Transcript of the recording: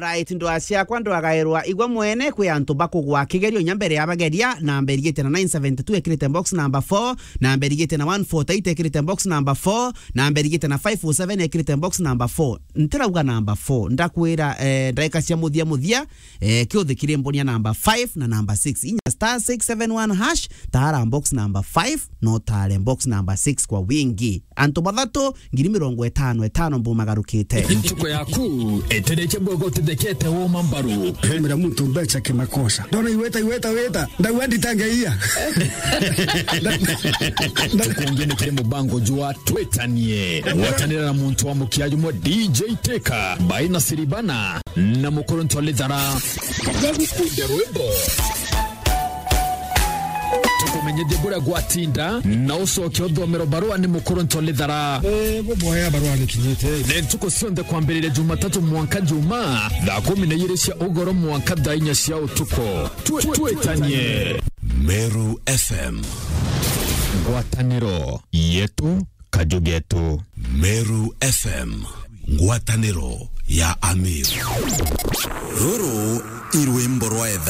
Alright, ndo acia kwa ndo agairwa igwa mwene kwi antu bakugwa kigerio nyambere yabageria na mberigite na 972 ekirite box number 4 na mberigite na 148 ekirite box number 4 na mberigite na 507 ekirite box number 4 ntirauga number 4 ndakwira ndaika cia muthia kiuthikire mbonia number 5 na number 6 inya star 671 hash tara box number 5 no tare box number 6 kwa wingi antu bathatu 50 mbumagarukite ntuko yaku etereke bogo tudekete wo mambaru mira mtu mbecha kimakosa ndona iweta ndawandi tangaia tukungene kire mubango jua twetanie watanira na muntu wa mukiaji mo DJ Teka baina siribana na mukuru ntolezara derwebo tukumenye debura gwatinda na usoke odomero barua ni mukuru ntolezara boya barua ni kinyete ne tuko sonde kwa mbelele Jumatatu mwanka juma da 12 ugoro mwanka dainya cia utuko twetanie Meru FM ngwataniro yetu kajugetu Meru FM ngwataniro ya Amir Ruru irwimbo rwa